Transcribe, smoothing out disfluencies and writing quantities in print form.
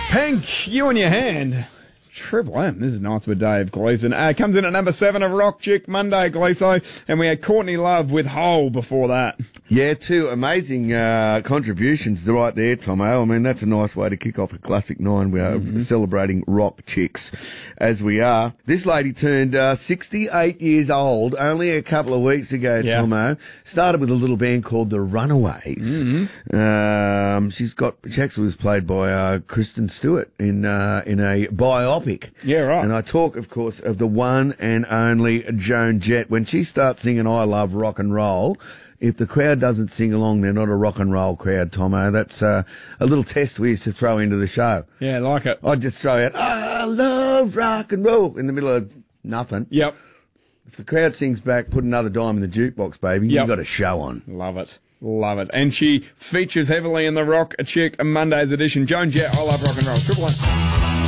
Pink, You in Your Hand. Triple M. This is nice with Dave Gleason. Comes in at number 7 of Rock Chick Monday, Gleaso. And we had Courtney Love with Hole before that. Yeah, two amazing contributions right there, Tomo. I mean, that's a nice way to kick off a Classic 9. We are celebrating rock chicks as we are. This lady turned 68 years old only a couple of weeks ago, Tomo. Started with a little band called The Runaways. She actually was played by Kristen Stewart in a biopic. Yeah, right. And I talk, of course, of the one and only Joan Jett. When she starts singing I Love Rock and Roll, if the crowd doesn't sing along, they're not a rock and roll crowd, Tomo. That's a little test we used to throw into the show. Yeah, I like it. I'd just throw out, I love rock and roll, in the middle of nothing. Yep. If the crowd sings back, put another dime in the jukebox, baby. Yep. You've got a show on. Love it. Love it. And she features heavily in the Rock Chick Mondays edition. Joan Jett, I Love Rock and Roll. Triple M.